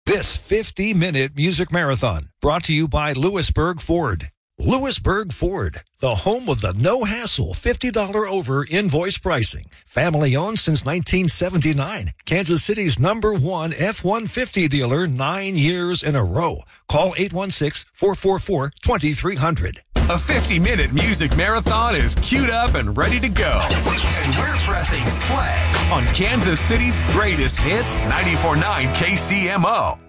This 50-minute music marathon brought to you by Lewisburg Ford. Lewisburg Ford, the home of the no-hassle $50 over invoice pricing. Family-owned since 1979. Kansas City's #1 F-150 dealer 9 years in a row. Call 816-444-2300. A 50-minute music marathon is queued up and ready to go. And we're pressing play on Kansas City's greatest hits, 94.9 KCMO.